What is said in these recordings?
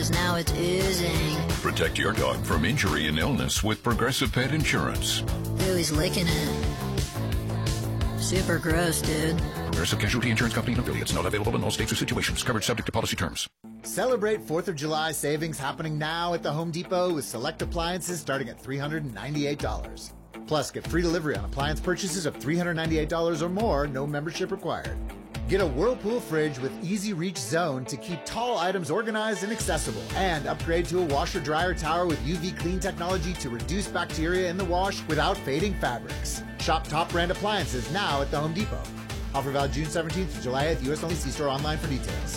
'cause now it's oozing. Protect your dog from injury and illness with Progressive Pet Insurance. Ooh, he's licking it. Super gross, dude. Progressive Casualty Insurance Company and affiliates. Not available in all states or situations. Coverage subject to policy terms. Celebrate 4th of July savings happening now at the Home Depot with select appliances starting at $398. Plus, get free delivery on appliance purchases of $398 or more, no membership required. Get a Whirlpool fridge with easy reach zone to keep tall items organized and accessible. And upgrade to a washer-dryer tower with UV clean technology to reduce bacteria in the wash without fading fabrics. Shop top brand appliances now at the Home Depot. Offer valid June 17th to July 8th. U.S. only. See store online for details.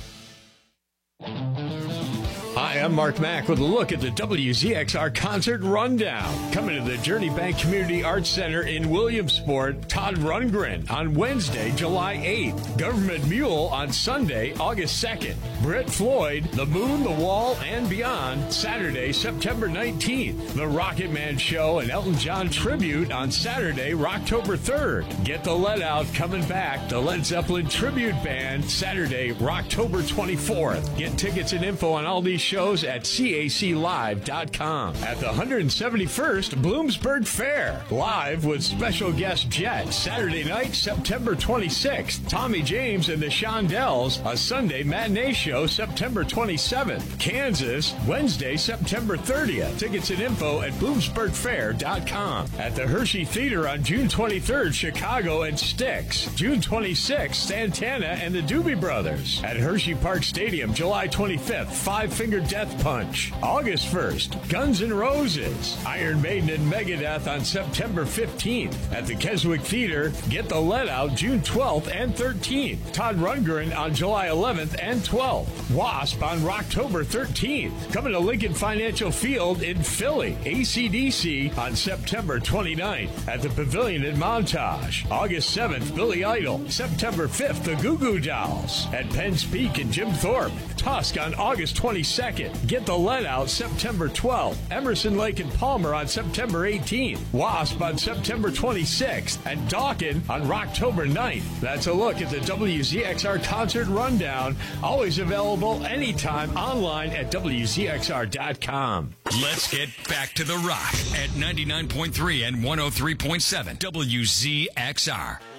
Hi, I'm Mark Mack with a look at the WZXR Concert Rundown. Coming to the Journey Bank Community Arts Center in Williamsport, Todd Rundgren on Wednesday, July 8th. Government Mule on Sunday, August 2nd. Brett Floyd, The Moon, The Wall, and Beyond, Saturday, September 19th. The Rocket Man Show and Elton John Tribute on Saturday, October 3rd. Get the Let Out coming back. The Led Zeppelin Tribute Band, Saturday, October 24th. Get tickets and info on all these shows at caclive.com. At the 171st Bloomsburg Fair, live with special guest Jet, Saturday night, September 26th. Tommy James and the Shondells, a Sunday matinee show, September 27th. Kansas, Wednesday, September 30th. Tickets and info at bloomsburgfair.com. At the Hershey Theater on June 23rd, Chicago and Styx. June 26th, Santana and the Doobie Brothers. At Hershey Park Stadium, July 25th, Five Finger Death Punch. August 1st, Guns N' Roses. Iron Maiden and Megadeth on September 15th. At the Keswick Theater, Get the Let Out June 12th and 13th. Todd Rundgren on July 11th and 12th. Wasp on October 13th. Coming to Lincoln Financial Field in Philly. AC/DC on September 29th. At the Pavilion in Montage. August 7th, Billy Idol. September 5th, the Goo Goo Dolls. At Penn's Peak and Jim Thorpe. Tusk on August 22nd. Get the Let Out September 12th. Emerson, Lake and Palmer on September 18th. Wasp on September 26th. And Dawkin on October 9th. That's a look at the WZXR Concert Rundown. Always available anytime online at WZXR.com. Let's get back to the rock at 99.3 and 103.7 WZXR.